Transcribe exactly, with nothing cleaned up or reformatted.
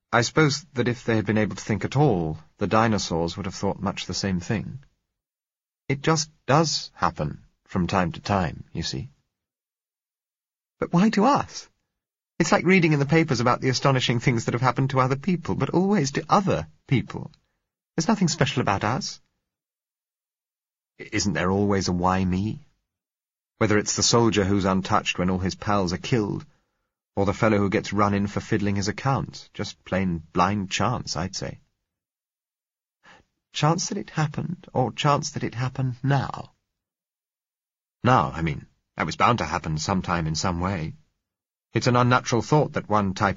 I suppose that if they had been able to think at all, the dinosaurs would have thought much the same thing. It just does happen from time to time, you see. But why to us? It's like reading in the papers about the astonishing things that have happened to other people, but always to other people. There's nothing special about us. Isn't there always a why me? Whether it's the soldier who's untouched when all his pals are killed, or the fellow who gets run in for fiddling his accounts. Just plain blind chance, I'd say. Chance that it happened, or chance that it happened now? Now, I mean. That was bound to happen sometime in some way. It's an unnatural thought that one type